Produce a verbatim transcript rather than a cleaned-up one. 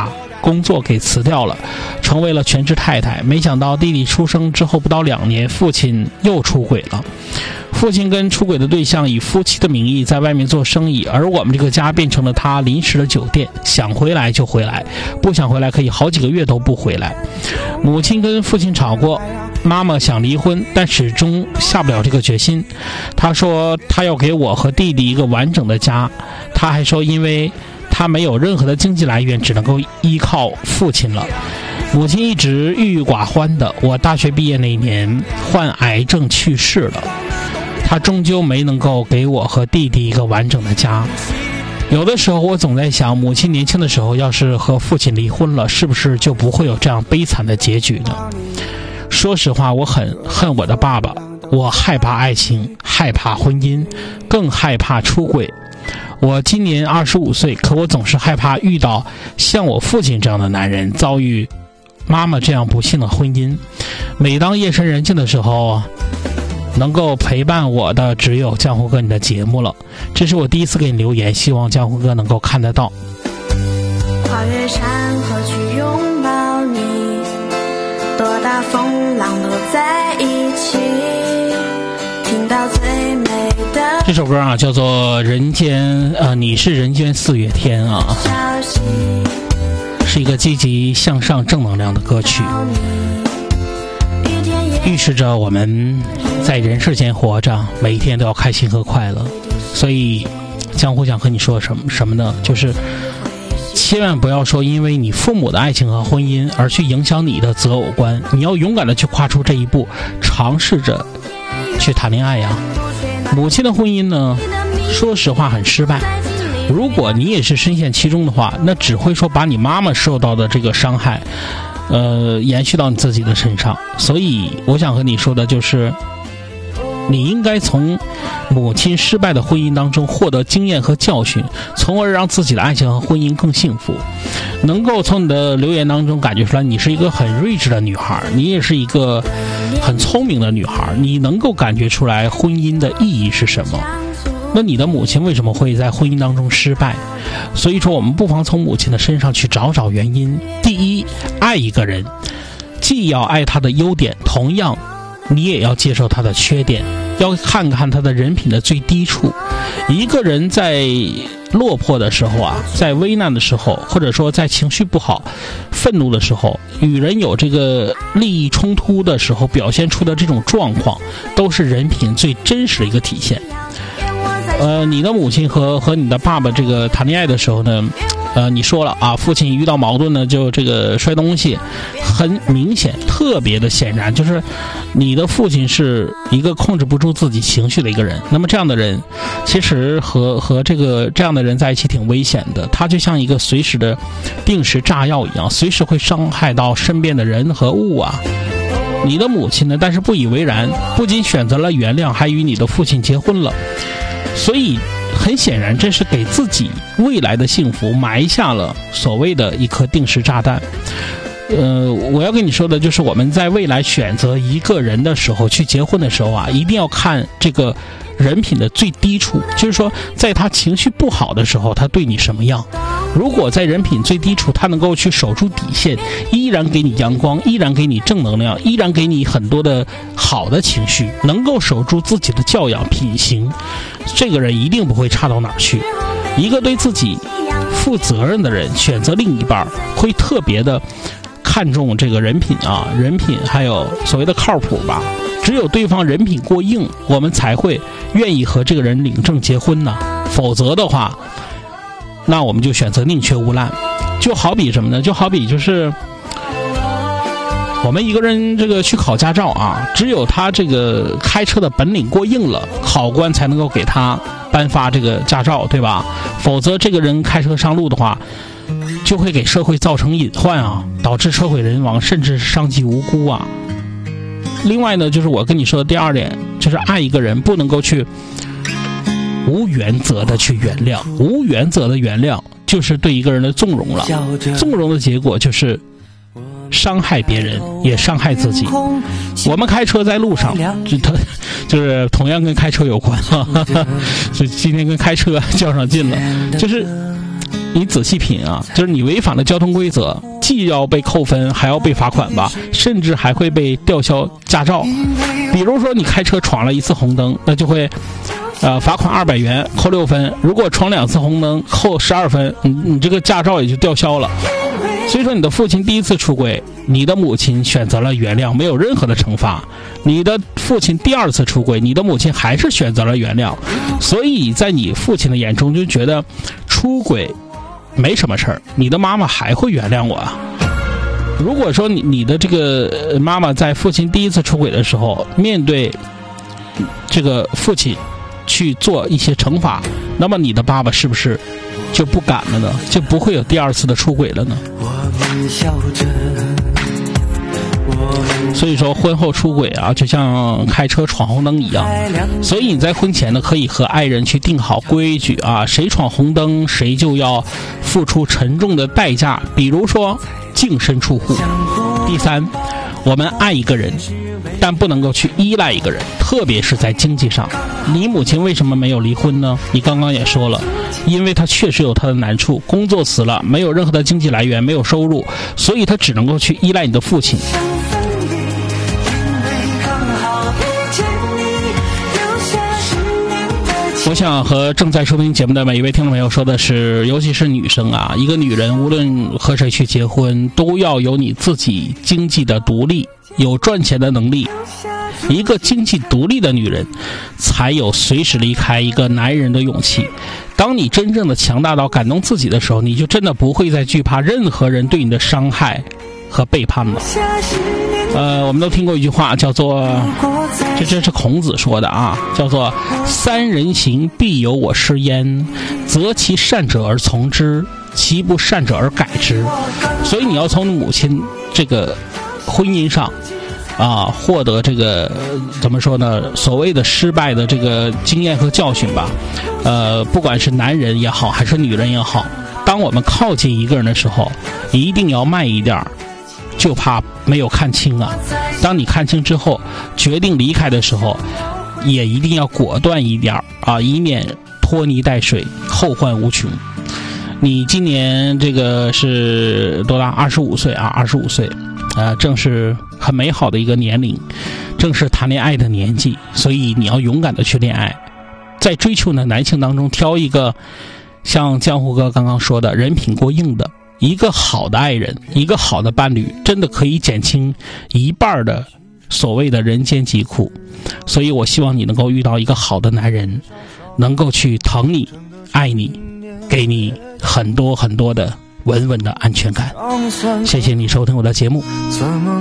把工作给辞掉了，成为了全职太太。没想到弟弟出生之后不到两年，父亲又出轨了。父亲跟出轨的对象以夫妻的名义在外面做生意，而我们这个家变成了他临时的酒店，想回来就回来，不想回来可以好几个月都不回来。母亲跟父亲吵过，妈妈想离婚，但始终下不了这个决心。她说她要给我和弟弟一个完整的家，她还说因为她没有任何的经济来源，只能够依靠父亲了。母亲一直郁郁寡欢的，我大学毕业那一年患癌症去世了。她终究没能够给我和弟弟一个完整的家。有的时候我总在想，母亲年轻的时候要是和父亲离婚了，是不是就不会有这样悲惨的结局呢？说实话，我很恨我的爸爸，我害怕爱情，害怕婚姻，更害怕出轨。我今年二十五岁，可我总是害怕遇到像我父亲这样的男人，遭遇妈妈这样不幸的婚姻。每当夜深人静的时候，能够陪伴我的只有江湖哥你的节目了。这是我第一次给你留言，希望江湖哥能够看得到。 跨越山河去拥抱你，多大风浪都在一起，听到最美的这首歌啊叫做人间呃，你是人间四月天啊，是一个积极向上正能量的歌曲，预示着我们在人世间活着，每一天都要开心和快乐。所以江湖想和你说什么什么呢？就是千万不要说因为你父母的爱情和婚姻而去影响你的择偶观，你要勇敢的去跨出这一步，尝试着去谈恋爱呀。母亲的婚姻呢，说实话很失败。如果你也是深陷其中的话，那只会说把你妈妈受到的这个伤害呃，延续到你自己的身上。所以我想和你说的就是，你应该从母亲失败的婚姻当中获得经验和教训，从而让自己的爱情和婚姻更幸福。能够从你的留言当中感觉出来，你是一个很睿智的女孩，你也是一个很聪明的女孩，你能够感觉出来婚姻的意义是什么。那你的母亲为什么会在婚姻当中失败？所以说我们不妨从母亲的身上去找找原因。第一，爱一个人既要爱他的优点，同样你也要接受他的缺点，要看看他的人品的最低处。一个人在落魄的时候啊，在危难的时候，或者说在情绪不好愤怒的时候，与人有这个利益冲突的时候表现出的这种状况，都是人品最真实的一个体现。呃，你的母亲和和你的爸爸这个谈恋爱的时候呢，呃，你说了啊，父亲遇到矛盾呢就这个摔东西，很明显，特别的显然，就是你的父亲是一个控制不住自己情绪的一个人。那么这样的人，其实和和这个这样的人在一起挺危险的，他就像一个随时的定时炸药一样，随时会伤害到身边的人和物啊。你的母亲呢，但是不以为然，不仅选择了原谅，还与你的父亲结婚了。所以很显然，这是给自己未来的幸福埋下了所谓的一颗定时炸弹。呃，我要跟你说的就是，我们在未来选择一个人的时候，去结婚的时候啊，一定要看这个人品的最低处，就是说在他情绪不好的时候，他对你什么样。如果在人品最低处，他能够去守住底线，依然给你阳光，依然给你正能量，依然给你很多的好的情绪，能够守住自己的教养品行，这个人一定不会差到哪儿去。一个对自己负责任的人，选择另一半会特别的看重这个人品啊，人品还有所谓的靠谱吧。只有对方人品过硬，我们才会愿意和这个人领证结婚呢。否则的话，那我们就选择宁缺毋滥。就好比什么呢？就好比就是我们一个人这个去考驾照啊，只有他这个开车的本领过硬了，考官才能够给他颁发这个驾照，对吧？否则这个人开车上路的话，就会给社会造成隐患啊，导致车毁人亡，甚至伤及无辜啊。另外呢，就是我跟你说的第二点，就是爱一个人不能够去无原则的去原谅，无原则的原谅就是对一个人的纵容了，纵容的结果就是伤害别人，也伤害自己。我们开车在路上，就他就是同样跟开车有关啊，所以今天跟开车较上劲了。就是你仔细品啊，就是你违反了交通规则，既要被扣分，还要被罚款吧，甚至还会被吊销驾照。比如说你开车闯了一次红灯，那就会呃罚款二百元，扣六分。如果闯两次红灯，扣十二分，你你这个驾照也就吊销了。所以说你的父亲第一次出轨，你的母亲选择了原谅，没有任何的惩罚。你的父亲第二次出轨，你的母亲还是选择了原谅。所以在你父亲的眼中就觉得出轨没什么事儿，你的妈妈还会原谅我啊。如果说你你的这个妈妈在父亲第一次出轨的时候，面对这个父亲去做一些惩罚，那么你的爸爸是不是就不敢了呢？就不会有第二次的出轨了呢？所以说婚后出轨啊，就像开车闯红灯一样。所以你在婚前呢，可以和爱人去定好规矩啊，谁闯红灯谁就要付出沉重的代价，比如说净身出户。第三，我们爱一个人，但不能够去依赖一个人，特别是在经济上。你母亲为什么没有离婚呢？你刚刚也说了，因为她确实有她的难处，工作辞了，没有任何的经济来源，没有收入，所以她只能够去依赖你的父亲。我想和正在收听节目的每一位听众朋友说的是，尤其是女生啊，一个女人无论和谁去结婚，都要有你自己经济的独立，有赚钱的能力。一个经济独立的女人，才有随时离开一个男人的勇气。当你真正的强大到感动自己的时候，你就真的不会再惧怕任何人对你的伤害和背叛了。呃，我们都听过一句话，叫做，这这是孔子说的啊，叫做三人行必有我师焉，择其善者而从之，其不善者而改之。所以你要从母亲这个婚姻上啊，获得这个怎么说呢？所谓的失败的这个经验和教训吧。呃，不管是男人也好，还是女人也好，当我们靠近一个人的时候，一定要慢一点，就怕没有看清啊。当你看清之后，决定离开的时候，也一定要果断一点啊，以免拖泥带水，后患无穷。你今年这个是多大？二十五岁啊，二十五岁。呃，正是很美好的一个年龄，正是谈恋爱的年纪，所以你要勇敢的去恋爱，在追求的男性当中挑一个像江湖哥刚刚说的人品过硬的，一个好的爱人，一个好的伴侣，真的可以减轻一半的所谓的人间疾苦。所以我希望你能够遇到一个好的男人，能够去疼你，爱你，给你很多很多的稳稳的安全感。谢谢你收听我的节目。